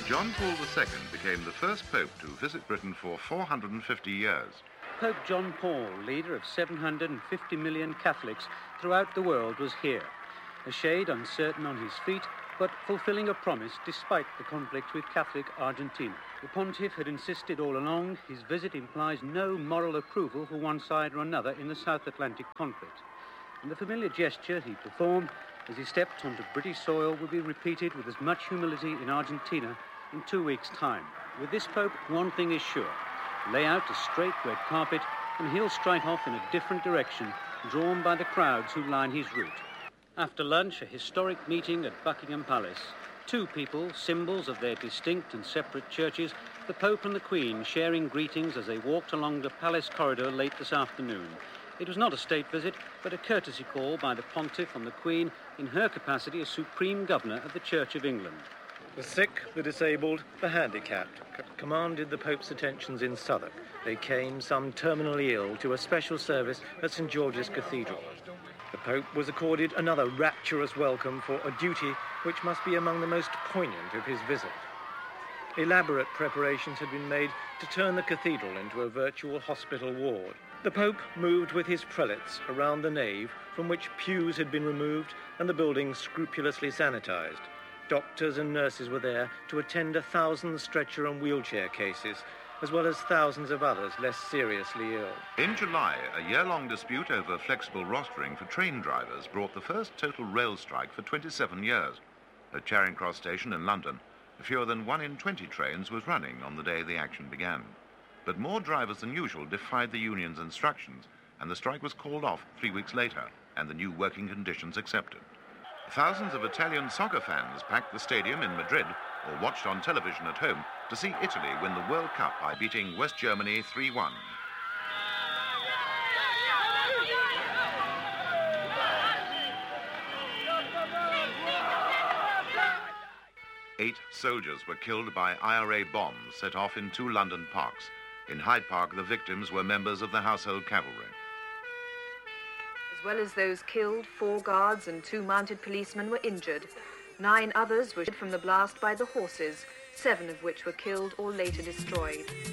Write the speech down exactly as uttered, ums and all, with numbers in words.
John Paul the Second became the first pope to visit Britain for four hundred fifty years. Pope John Paul, leader of seven hundred fifty million Catholics throughout the world, was here, a shade uncertain on his feet, but fulfilling a promise despite the conflict with Catholic Argentina. The pontiff had insisted all along his visit implies no moral approval for one side or another in the South Atlantic conflict. And the familiar gesture he performed as he stepped onto British soil will be repeated with as much humility in Argentina in two weeks' time. With this Pope, one thing is sure. Lay out a straight red carpet and he'll strike off in a different direction, drawn by the crowds who line his route. After lunch, a historic meeting at Buckingham Palace. Two people, symbols of their distinct and separate churches, the Pope and the Queen sharing greetings as they walked along the palace corridor late this afternoon. It was not a state visit, but a courtesy call by the Pontiff on the Queen in her capacity as Supreme Governor of the Church of England. The sick, the disabled, the handicapped c- commanded the Pope's attentions in Southwark. They came, some terminally ill, to a special service at St George's Cathedral. The Pope was accorded another rapturous welcome for a duty which must be among the most poignant of his visit. Elaborate preparations had been made to turn the cathedral into a virtual hospital ward. The Pope moved with his prelates around the nave, from which pews had been removed and the building scrupulously sanitized. Doctors and nurses were there to attend a thousand stretcher and wheelchair cases, as well as thousands of others less seriously ill. In July, a year-long dispute over flexible rostering for train drivers brought the first total rail strike for twenty-seven years. At Charing Cross Station in London, fewer than one in twenty trains was running on the day the action began. But more drivers than usual defied the union's instructions, and the strike was called off three weeks later, and the new working conditions accepted. Thousands of Italian soccer fans packed the stadium in Madrid or watched on television at home to see Italy win the World Cup by beating West Germany three one. Eight soldiers were killed by I R A bombs set off in two London parks. In Hyde Park, the victims were members of the Household Cavalry. As well as those killed, four guards and two mounted policemen were injured. Nine others were from the blast by the horses, seven of which were killed or later destroyed.